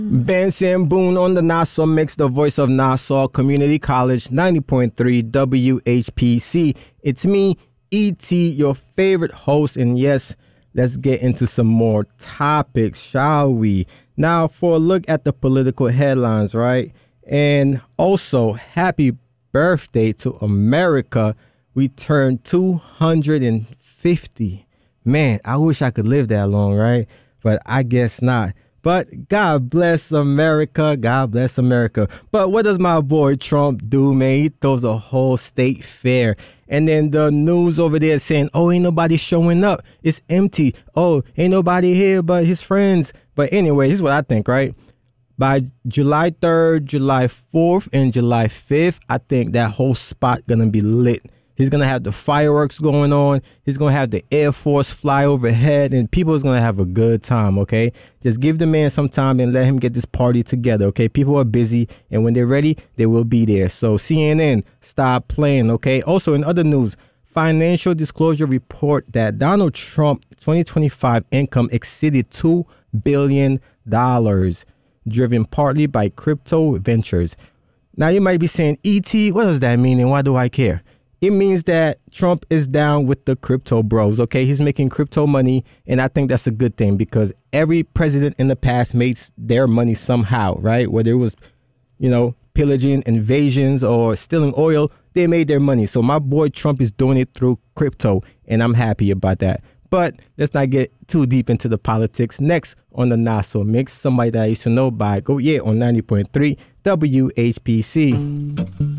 Benson Boone on the Nassau Mix, the voice of Nassau Community College, 90.3 WHPC. It's me, E.T., your favorite host, and yes, let's get into some more topics, shall we? Now, for a look at the political headlines, right? And also, happy birthday to America. We turned 250. Man, I wish I could live that long, right? But I guess not. But God bless America. God bless America. But what does my boy Trump do, man? He throws a whole state fair. And then the news over there saying, oh, ain't nobody showing up. It's empty. Oh, ain't nobody here but his friends. But anyway, here's what I think, right? By July 3rd, July 4th, and July 5th, I think that whole spot going to be lit. He's going to have the fireworks going on. He's going to have the Air Force fly overhead, and people is going to have a good time, okay? Just give the man some time and let him get this party together, okay? People are busy, and when they're ready, they will be there. So CNN, stop playing, okay? Also, in other news, financial disclosure report that Donald Trump 2025 income exceeded $2 billion, driven partly by crypto ventures. Now, you might be saying, E.T., what does that mean, and why do I care? It means that Trump is down with the crypto bros, okay? He's making crypto money, and I think that's a good thing because every president in the past made their money somehow, right? Whether it was, pillaging, invasions, or stealing oil, they made their money. So my boy Trump is doing it through crypto, and I'm happy about that. But let's not get too deep into the politics. Next on the Nassau Mix, somebody that I used to know by on 90.3 WHPC.